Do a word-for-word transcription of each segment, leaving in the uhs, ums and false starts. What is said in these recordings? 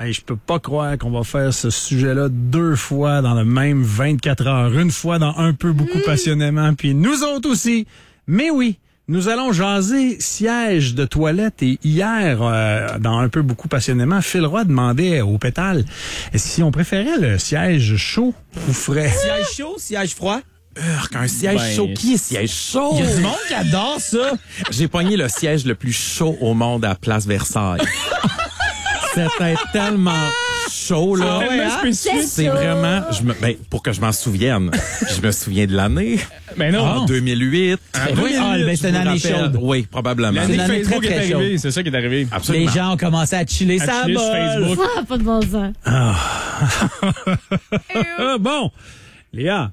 Hey, je peux pas croire qu'on va faire ce sujet-là deux fois dans le même vingt-quatre heures. Une fois dans Un peu beaucoup mmh. passionnément, puis nous autres aussi. Mais oui, nous allons jaser siège de toilette. Et hier, euh, dans Un peu beaucoup passionnément, Phil Roy demandait au Pétale si on préférait le siège chaud ou frais. Siège chaud, siège froid? Urgh, un siège ben, chaud. Qui est siège chaud? Il y a du monde qui adore ça. J'ai pogné le siège le plus chaud au monde à Place Versailles. C'était tellement chaud, là. Ah ouais, hein? C'est vraiment... Je me, ben, pour que je m'en souvienne, je me souviens de l'année. Mais non. En deux mille huit. Ah, oui, ah, ben, c'est une année chaude. Oui, probablement. L'année L'année Facebook très, très est arrivée, chaude. c'est ça qui est arrivé. Absolument. Les gens ont commencé à chiller À ça chiller sur Facebook. Ah, pas de bon sens. Ah. Bon, Léa,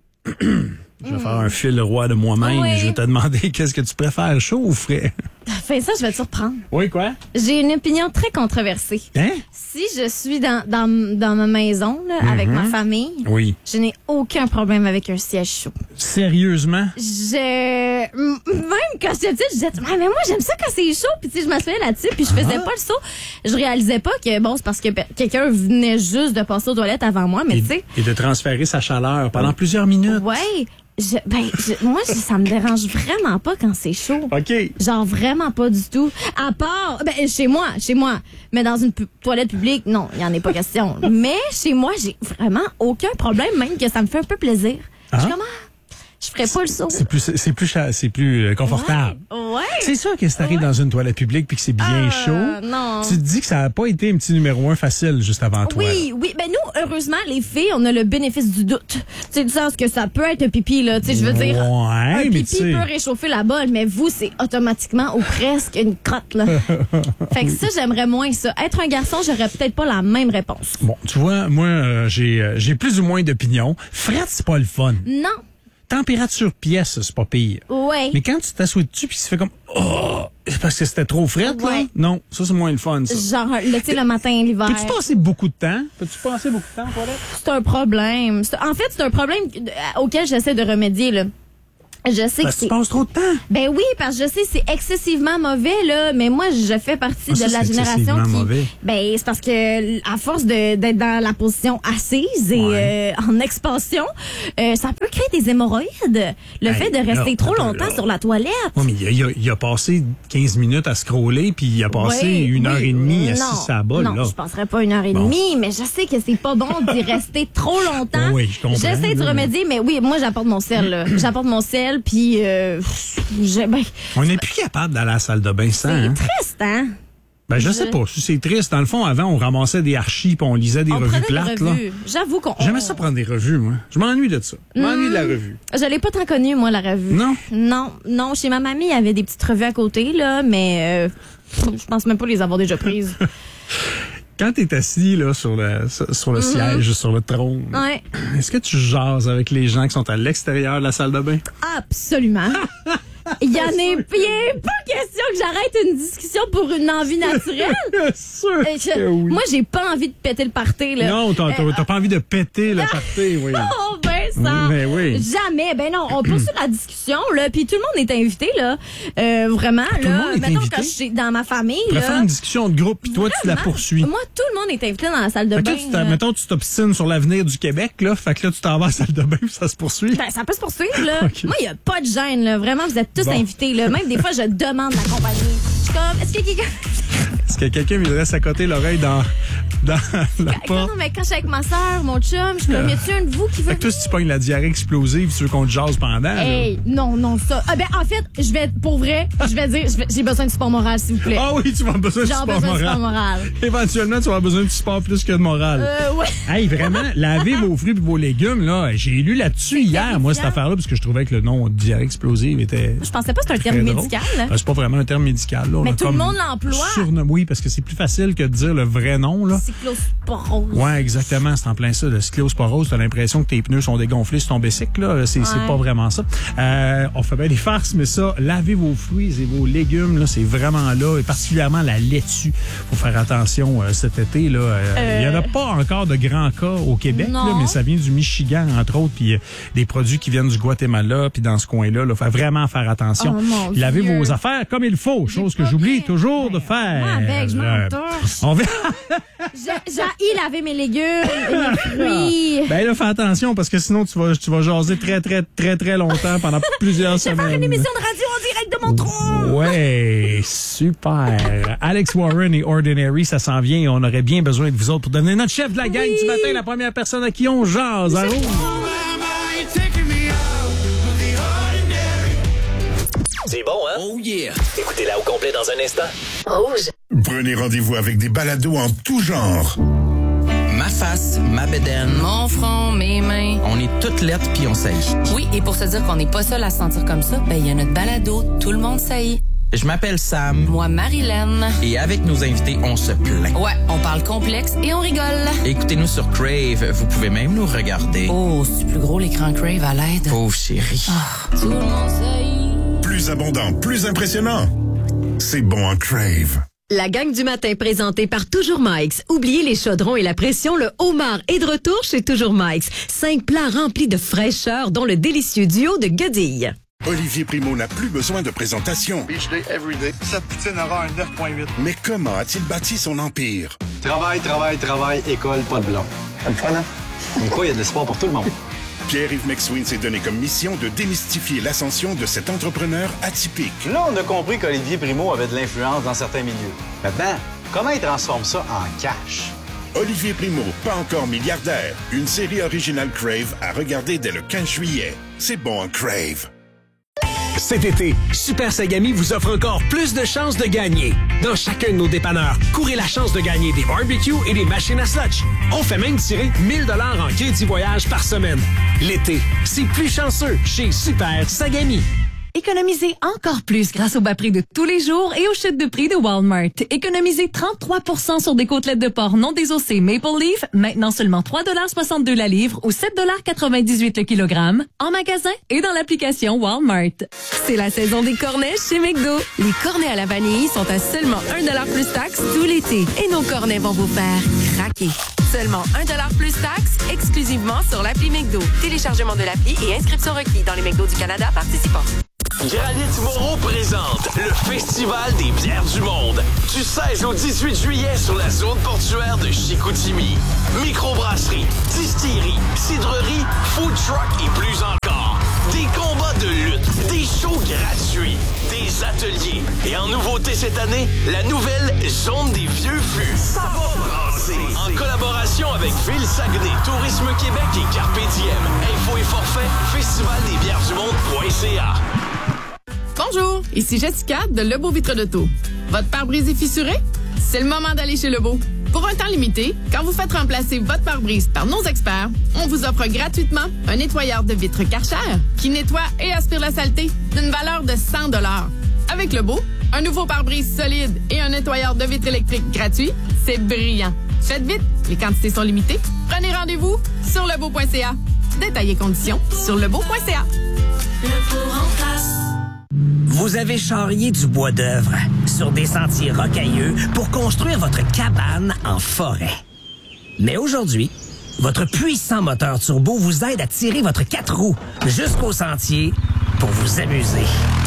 je vais faire un Phil Roy de moi-même. Oui. Je vais te demander qu'est-ce que tu préfères, chaud ou frais? Fais ça, je vais te surprendre. Oui, quoi? J'ai une opinion très controversée. Hein? Si je suis dans, dans, dans ma maison, là, Mm-hmm. avec ma famille, Oui. je n'ai aucun problème avec un siège chaud. Sérieusement? Je... m- Même quand j'étais petite, je disais, ah, mais moi, j'aime ça quand c'est chaud. Puis, tu sais, je m'asseyais là-dessus, puis je faisais Ah. pas le saut. Je réalisais pas que, bon, c'est parce que pe- quelqu'un venait juste de passer aux toilettes avant moi, mais Et, tu sais, et de transférer sa chaleur pendant plusieurs minutes. ouais. Je, ben, je- moi, je- ça me dérange vraiment pas quand c'est chaud. OK. Genre vraiment pas du tout. À part, ben, chez moi, chez moi. Mais dans une pu- toilette publique, non, il y en est pas question. Mais chez moi, j'ai vraiment aucun problème, même que ça me fait un peu plaisir. Je suis comme, ah, je ferais pas le saut. C'est plus, c'est plus, cha- c'est plus euh, confortable. Ouais. C'est sûr que si t'arrives Ouais. dans une toilette publique puis que c'est bien Ah, chaud, non. tu te dis que ça n'a pas été un petit numéro un facile juste avant toi. Oui, oui. Ben nous, heureusement, les filles, on a le bénéfice du doute. Tu sais, du sens que ça peut être un pipi, là. Tu sais, je veux dire, Ouais, un mais pipi tu sais. peut réchauffer la bolle, mais vous, c'est automatiquement ou presque une crotte, là. Fait que ça, j'aimerais moins ça. Être un garçon, j'aurais peut-être pas la même réponse. Bon, tu vois, moi, euh, j'ai, euh, j'ai plus ou moins d'opinion. Fret, c'est pas le fun. Non. Température pièce, c'est pas pire. Ouais. Mais quand tu t'assois dessus puis tu fais comme oh, c'est parce que c'était trop fret là. Ouais. Non, ça c'est moins le fun ça. Genre, le, tu sais, le matin, l'hiver. Peux-tu passer beaucoup de temps? Peux-tu passer beaucoup de temps, toilette? C'est un problème. C'est- En fait, c'est un problème euh, auquel j'essaie de remédier, là. Je sais Parce que que tu c'est... passes trop de temps. Ben oui, parce que je sais que c'est excessivement mauvais, là, mais moi, je fais partie Ah, ça, de la c'est génération excessivement qui... mauvais. Ben, c'est parce que, à force de, d'être dans la position assise et Ouais. euh, en expansion, euh, ça peut créer des hémorroïdes. Le Hey, fait de rester là, trop attends, longtemps là. sur la toilette. Oui, mais il a, il, a, il a passé quinze minutes à scroller puis il a passé Ouais, une heure oui. et demie assis Non, sur la bolle, non, là. je passerai pas une heure et Bon. demie, mais je sais que c'est pas bon d'y rester trop longtemps. Oui, je comprends, J'essaie de là. remédier, mais oui, moi, j'apporte mon sel, là. J'apporte mon sel, puis euh, je- ben, On n'est plus capable d'aller à la salle de bain sans. c'est Hein? triste, hein? Ben je Je- sais pas, si c'est triste. Dans le fond, avant, on ramassait des archis puis on lisait des On revues prenait plates, des là. revues. J'avoue qu'on... J'aimais ça prendre des revues, moi. Je m'ennuie de ça. Je m'ennuie de la revue. Je l'ai pas tant connue, moi, la revue. Non? Non, non. Chez ma mamie, il y avait des petites revues à côté, là, mais euh, je pense même pas les avoir déjà prises. Quand t'es assis là sur le sur le siège, sur le trône, Ouais, est-ce que tu jases avec les gens qui sont à l'extérieur de la salle de bain? absolument. Il y en est, il est pas question que j'arrête une discussion pour une envie naturelle. Bien sûr Euh, je- que oui. Moi, j'ai pas envie de péter le party, là. Non, t'as t'as- t'as pas envie de péter le party, oui. Oh, ben ça. Oui, mais oui. Jamais. Ben non, on poursuit la discussion, là, puis tout le monde est invité, là. Euh, vraiment, le là. monde est Mettons, invité? quand je suis dans ma famille, Tu là. préfères une discussion de groupe puis toi tu la Vraiment, poursuis. Moi, tout le monde est invité dans la salle de Fait que bain. là, tu t'as- là. mettons tu t'obstines sur l'avenir du Québec là, fait que là tu t'en vas à la salle de bain puis ça se poursuit. Ben, ça peut se poursuivre, là. Ok. Moi, il n'y a pas de gêne, là. Vraiment, vous êtes tous Bon. invités, là. Même des fois, je demande la compagnie. Je suis comme, est-ce que quelqu'un. Est-ce que quelqu'un viendrait s'accoter l'oreille dans dans la Non, porte? non, mais quand je suis avec ma soeur, mon chum, je suis comme, y a-tu un de vous qui veut. Fait que toi si tu pognes la diarrhée explosive, tu veux qu'on te jase pendant là? Hey, non, non, ça. Ah, ben, en fait, je vais, pour vrai, je vais dire, je vais- j'ai besoin de support moral, s'il vous plaît. Ah oui, tu vas avoir besoin de J'ai support besoin de support moral. moral. Éventuellement, tu vas avoir besoin de support plus que de moral. Euh, ouais. Hey, vraiment, lavez vos fruits et vos légumes, là. J'ai lu là-dessus hier, moi, cette terrifiant. affaire-là, parce que je trouvais que le nom diarrhée explosive était. Je pensais pas que c'était un très terme drôle. médical, là. Euh, c'est pas vraiment un terme médical, là. On Mais a tout le comme monde l'emploie. surnom- Oui, parce que c'est plus facile que de dire le vrai nom, là. Cyclosporose. Ouais, exactement, c'est en plein ça. Le cyclosporose, t'as l'impression que tes pneus sont dégonflés sur ton bicycle, là. C'est c'est Ouais. pas vraiment ça. Euh, on fait bien des farces, mais ça, lavez vos fruits et vos légumes, là, c'est vraiment là, et particulièrement la laitue. Faut faire attention euh, cet été, là. Euh, Euh. Il y en a pas encore de grands cas au Québec, Non. là, mais ça vient du Michigan, entre autres, puis euh, des produits qui viennent du Guatemala, puis dans ce coin-là, là. Faut vraiment faire attention. Oh, mon Lavez Dieu. vos affaires comme il faut, chose que pas j'oublie fait. toujours de faire. Moi, avec, je Euh, m'entorche. on verra. J'ai j'ai laver mes légumes et mes fruits. Ben là, fais attention parce que sinon, tu vas, tu vas jaser très, très, très, très longtemps pendant plusieurs Je vais semaines. faire une émission de radio en direct de mon trou. Ouais, super. Alex Warren et Ordinary, ça s'en vient et on aurait bien besoin de vous autres pour devenir notre chef de la gang du matin, la première personne à qui on jase. À Rouge. C'est bon, hein? Oh yeah! Écoutez-la au complet dans un instant. Rouge. Prenez rendez-vous avec des balados en tout genre. Ma face, ma bédaine. Mon front, mes mains. On est toutes lettres puis on saillit. Oui, et pour se dire qu'on n'est pas seul à se sentir comme ça, ben il y a notre balado. Tout le monde saillit. Je m'appelle Sam. Moi, Marilyn. Et avec nos invités, on se plaint. Ouais, on parle complexe et on rigole. Écoutez-nous sur Crave. Vous pouvez même nous regarder. Oh, c'est plus gros l'écran Crave à l'aide. Pauvre chérie. Oh, tout le monde saillit. Plus abondant, plus impressionnant. C'est bon en Crave. La gang du matin présentée par Toujours Mike's. Oubliez les chaudrons et la pression, le homard est de retour chez Toujours Mike's. Cinq plats remplis de fraîcheur, dont le délicieux duo de guedilles. Olivier Primo n'a plus besoin de présentation. Beach day, everyday. Cette poutine aura un neuf virgule huit. Mais comment a-t-il bâti son empire? Travail, travail, travail, école, pas de blanc. C'est le fun, hein? Comme quoi, il y a de l'espoir pour tout le monde. Pierre-Yves McSween s'est donné comme mission de démystifier l'ascension de cet entrepreneur atypique. Là, on a compris qu'Olivier Primo avait de l'influence dans certains milieux. Maintenant, comment il transforme ça en cash? Olivier Primo, pas encore milliardaire. Une série originale Crave à regarder dès le quinze juillet. C'est bon en Crave. Cet été, Super Sagami vous offre encore plus de chances de gagner. Dans chacun de nos dépanneurs, courez la chance de gagner des barbecues et des machines à slotch. On fait même tirer mille dollars en crédit voyage par semaine. L'été, c'est plus chanceux chez Super Sagami. Économisez encore plus grâce au bas prix de tous les jours et aux chutes de prix de Walmart. Économisez trente-trois pour cent sur des côtelettes de porc non désossées Maple Leaf, maintenant seulement trois virgule soixante-deux la livre ou sept virgule quatre-vingt-dix-huit le kilogramme, en magasin et dans l'application Walmart. C'est la saison des cornets chez McDo. Les cornets à la vanille sont à seulement un dollar plus taxe tout l'été. Et nos cornets vont vous faire craquer. Seulement un dollar plus taxe, exclusivement sur l'appli McDo. Téléchargement de l'appli et inscription requis dans les McDo du Canada participants. Granit Moreau présente le Festival des bières du monde. Du seize au dix-huit juillet sur la zone portuaire de Chicoutimi. Microbrasserie, distillerie, cidrerie, food truck et plus encore. Des combats de lutte, des shows gratuits, des ateliers. Et en nouveauté cette année, la nouvelle Zone des Vieux Fûts. Ça va brasser. En collaboration avec Ville Saguenay, Tourisme Québec et Carpe Diem. Info et forfait, festivaldesbièresdumonde.ca. Bonjour, ici Jessica de Lebeau Vitre d'Auto. Votre pare-brise est fissuré? C'est le moment d'aller chez Lebeau. Pour un temps limité, quand vous faites remplacer votre pare-brise par nos experts, on vous offre gratuitement un nettoyeur de vitres Karcher qui nettoie et aspire la saleté d'une valeur de cent dollars. Avec Lebeau, un nouveau pare-brise solide et un nettoyeur de vitres électriques gratuit, c'est brillant. Faites vite, les quantités sont limitées. Prenez rendez-vous sur lebeau point c a. Détails et conditions sur lebeau point c a. Vous avez charrié du bois d'œuvre sur des sentiers rocailleux pour construire votre cabane en forêt. Mais aujourd'hui, votre puissant moteur turbo vous aide à tirer votre quatre roues jusqu'au sentier pour vous amuser.